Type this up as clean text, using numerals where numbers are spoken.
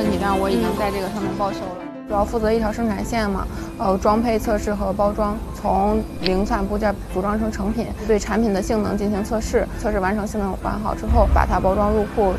问题，但是我已经在这个上面报修了。主要负责一条生产线嘛，装配测试和包装，从零散部件组装成成品，对产品的性能进行测试，测试完成性能完好之后，把它包装入库，